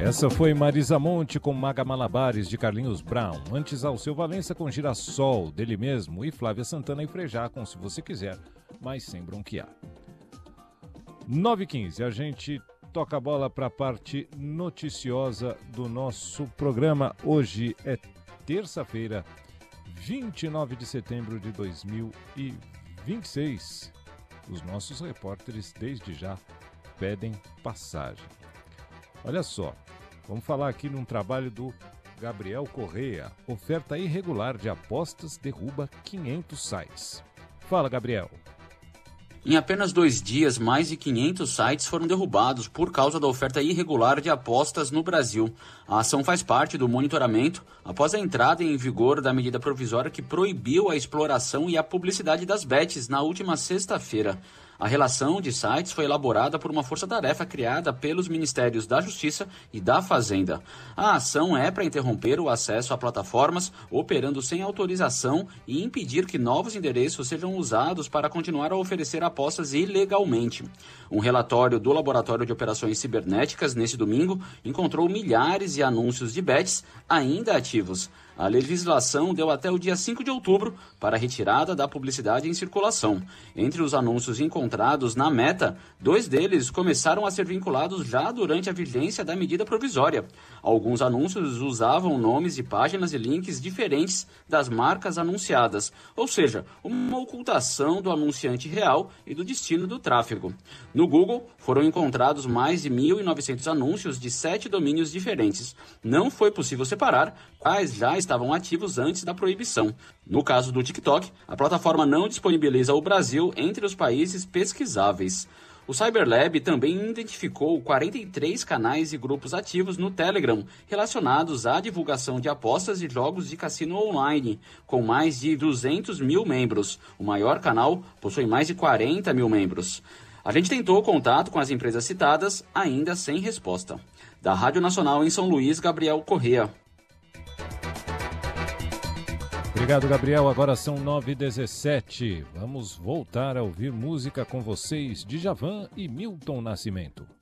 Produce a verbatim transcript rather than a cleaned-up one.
Essa foi Marisa Monte com Maga Malabares de Carlinhos Brown. Antes Alceu Valença com Girassol, dele mesmo. E Flávia Santana e Frejá com Se Você Quiser, mas sem bronquear. nove e quinze, a gente toca a bola para a parte noticiosa do nosso programa. Hoje é terça-feira, vinte e nove de setembro de dois mil e vinte e seis. Os nossos repórteres, desde já, pedem passagem. Olha só, vamos falar aqui num trabalho do Gabriel Correia. Oferta irregular de apostas derruba quinhentos sites. Fala, Gabriel. Em apenas dois dias, mais de quinhentos sites foram derrubados por causa da oferta irregular de apostas no Brasil. A ação faz parte do monitoramento após a entrada em vigor da medida provisória que proibiu a exploração e a publicidade das bets na última sexta-feira. A relação de sites foi elaborada por uma força-tarefa criada pelos Ministérios da Justiça e da Fazenda. A ação é para interromper o acesso a plataformas operando sem autorização e impedir que novos endereços sejam usados para continuar a oferecer apostas ilegalmente. Um relatório do Laboratório de Operações Cibernéticas, nesse domingo, encontrou milhares de anúncios de bets ainda ativos. A legislação deu até o dia cinco de outubro para a retirada da publicidade em circulação. Entre os anúncios encontrados na Meta, dois deles começaram a ser vinculados já durante a vigência da medida provisória. Alguns anúncios usavam nomes de páginas e links diferentes das marcas anunciadas, ou seja, uma ocultação do anunciante real e do destino do tráfego. No Google, foram encontrados mais de mil e novecentos anúncios de sete domínios diferentes. Não foi possível separar quais já estavam ativos antes da proibição. No caso do TikTok, a plataforma não disponibiliza o Brasil entre os países pesquisáveis. O Cyberlab também identificou quarenta e três canais e grupos ativos no Telegram relacionados à divulgação de apostas e jogos de cassino online, com mais de duzentos mil membros. O maior canal possui mais de quarenta mil membros. A gente tentou contato com as empresas citadas, ainda sem resposta. Da Rádio Nacional em São Luís, Gabriel Correia. Obrigado, Gabriel. Agora são nove e dezessete. Vamos voltar a ouvir música com vocês, Djavan e Milton Nascimento.